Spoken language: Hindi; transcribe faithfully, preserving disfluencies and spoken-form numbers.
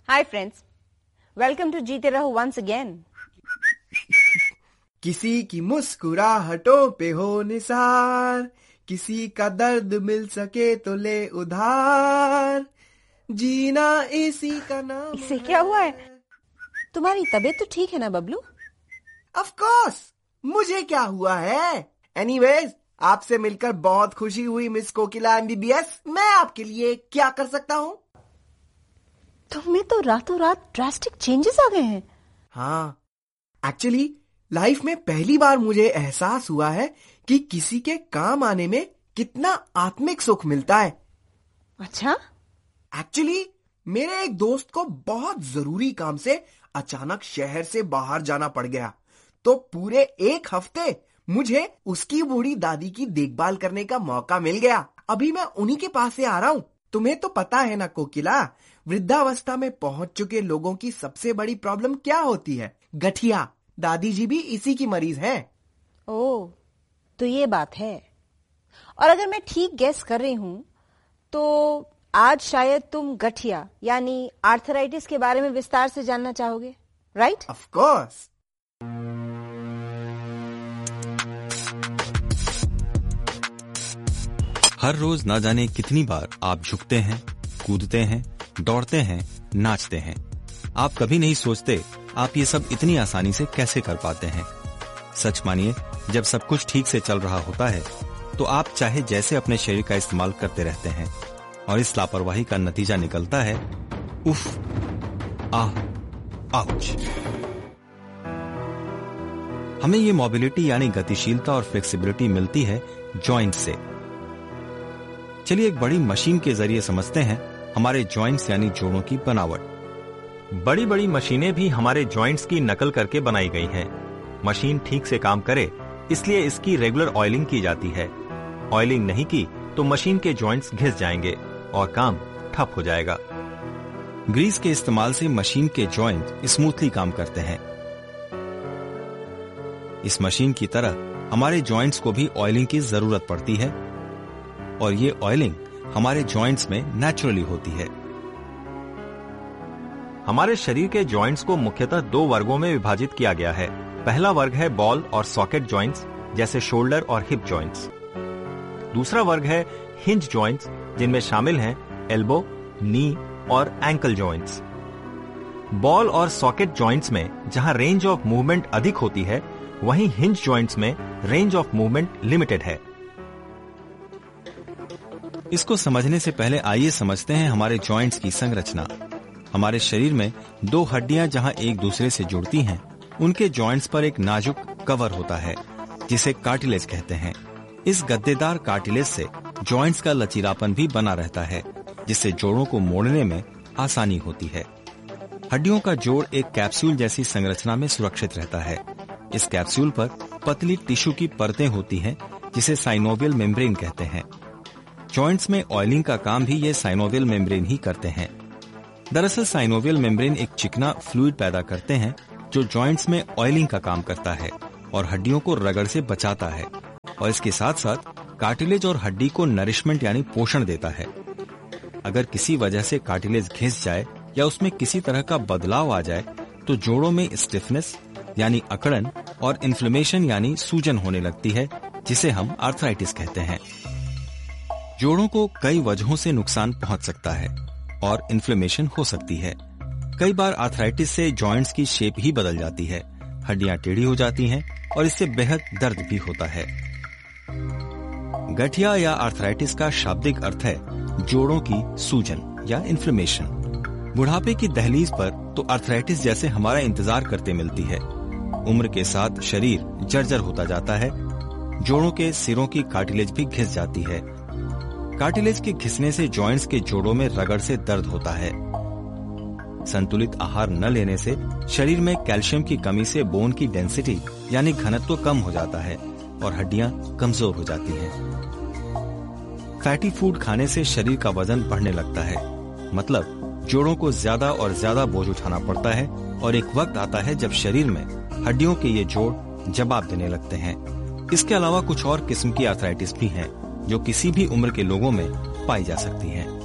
Hi friends, welcome to जीते रहो once again. किसी की मुस्कुराहटों पे हो निसार, किसी का दर्द मिल सके तो ले उधार, जीना इसी का नाम। इसे क्या हुआ है? तुम्हारी तबीयत तो ठीक है ना बबलू? Of course, मुझे क्या हुआ है? Anyways, आपसे मिलकर बहुत खुशी हुई मिस कोकिला एमबीबीएस। मैं आपके लिए क्या कर सकता हूँ? तुम में तो रातों रात ड्रास्टिक चेंजेस आ गए हैं। हाँ, एक्चुअली लाइफ में पहली बार मुझे एहसास हुआ है कि किसी के काम आने में कितना आत्मिक सुख मिलता है। अच्छा? एक्चुअली मेरे एक दोस्त को बहुत जरूरी काम से अचानक शहर से बाहर जाना पड़ गया, तो पूरे एक हफ्ते मुझे उसकी बूढ़ी दादी की देखभाल करने का मौका मिल गया। अभी मैं उन्हीं के पास से आ रहा हूँ। तुम्हें तो पता है ना कोकिला, वृद्धावस्था में पहुंच चुके लोगों की सबसे बड़ी प्रॉब्लम क्या होती है? गठिया। दादी जी भी इसी की मरीज हैं। ओह, तो ये बात है। और अगर मैं ठीक गेस कर रही हूं तो आज शायद तुम गठिया यानी आर्थराइटिस के बारे में विस्तार से जानना चाहोगे, राइट? Of course. हर रोज ना जाने कितनी बार आप झुकते हैं, कूदते हैं, दौड़ते हैं, नाचते हैं। आप कभी नहीं सोचते आप ये सब इतनी आसानी से कैसे कर पाते हैं। सच मानिए, जब सब कुछ ठीक से चल रहा होता है तो आप चाहे जैसे अपने शरीर का इस्तेमाल करते रहते हैं और इस लापरवाही का नतीजा निकलता है उफ, आह, आउच। हमें ये मोबिलिटी यानी गतिशीलता और फ्लेक्सिबिलिटी मिलती है जॉइंट से। चलिए एक बड़ी मशीन के जरिए समझते हैं हमारे जॉइंट्स यानी जोड़ों की बनावट। बड़ी बड़ी मशीनें भी हमारे जॉइंट्स की नकल करके बनाई गई हैं। मशीन ठीक से काम करे इसलिए इसकी रेगुलर ऑयलिंग की जाती है। ऑयलिंग नहीं की तो मशीन के जॉइंट्स घिस जाएंगे और काम ठप हो जाएगा। ग्रीस के इस्तेमाल से मशीन के जॉइंट स्मूथली काम करते हैं। इस मशीन की तरह हमारे जॉइंट्स को भी ऑयलिंग की जरूरत पड़ती है और ये ऑयलिंग हमारे जॉइंट्स में नेचुरली होती है। हमारे शरीर के जॉइंट्स को मुख्यतः दो वर्गों में विभाजित किया गया है। पहला वर्ग है बॉल और सॉकेट जॉइंट्स, जैसे शोल्डर और हिप जॉइंट्स। दूसरा वर्ग है हिंज जॉइंट्स, जिनमें शामिल हैं एल्बो, नी और एंकल जॉइंट्स। बॉल और सॉकेट जॉइंट्स में जहां रेंज ऑफ मूवमेंट अधिक होती है, वहीं हिंज जॉइंट्स में रेंज ऑफ मूवमेंट लिमिटेड है। इसको समझने से पहले आइए समझते हैं हमारे जॉइंट्स की संरचना। हमारे शरीर में दो हड्डियां जहां एक दूसरे से जुड़ती हैं, उनके जॉइंट्स पर एक नाजुक कवर होता है जिसे कार्टिलेज कहते हैं। इस गद्देदार कार्टिलेज से जॉइंट्स का लचीलापन भी बना रहता है, जिससे जोड़ों को मोड़ने में आसानी होती है। हड्डियों का जोड़ एक कैप्सूल जैसी संरचना में सुरक्षित रहता है। इस कैप्सूल पर पतली टिश्यू की परतें होती हैं, जिसे साइनोवियल मेम्ब्रेन कहते हैं। जॉइंट्स में ऑयलिंग का काम भी ये साइनोवियल मेम्ब्रेन ही करते हैं। दरअसल साइनोवियल मेम्ब्रेन एक चिकना फ्लूइड पैदा करते हैं जो जॉइंट्स में ऑयलिंग का काम करता है और हड्डियों को रगड़ से बचाता है, और इसके साथ साथ कार्टिलेज और हड्डी को नरिशमेंट यानी पोषण देता है। अगर किसी वजह से कार्टिलेज घिस जाए या उसमें किसी तरह का बदलाव आ जाए तो जोड़ों में स्टिफनेस यानी अकड़न और इन्फ्लेमेशन यानी सूजन होने लगती है, जिसे हम आर्थराइटिस कहते हैं। जोड़ों को कई वजहों से नुकसान पहुंच सकता है और इन्फ्लेमेशन हो सकती है। कई बार आर्थराइटिस से जॉइंट्स की शेप ही बदल जाती है, हड्डियां टेढ़ी हो जाती हैं और इससे बेहद दर्द भी होता है। गठिया या आर्थराइटिस का शाब्दिक अर्थ है जोड़ों की सूजन या इन्फ्लेमेशन। बुढ़ापे की दहलीज पर तो आर्थराइटिस जैसे हमारा इंतजार करते मिलती है। उम्र के साथ शरीर जर्जर होता जाता है। जोड़ों के सिरों की कार्टिलेज भी घिस जाती है। कार्टिलेज के घिसने से जॉइंट्स के जोड़ों में रगड़ से दर्द होता है। संतुलित आहार न लेने से शरीर में कैल्शियम की कमी से बोन की डेंसिटी यानी घनत्व कम हो जाता है और हड्डियां कमजोर हो जाती हैं। फैटी फूड खाने से शरीर का वजन बढ़ने लगता है, मतलब जोड़ों को ज्यादा और ज्यादा बोझ उठाना पड़ता है और एक वक्त आता है जब शरीर में हड्डियों के ये जोड़ जवाब देने लगते हैं। इसके अलावा कुछ और किस्म की आर्थराइटिस भी हैं, जो किसी भी उम्र के लोगों में पाई जा सकती हैं।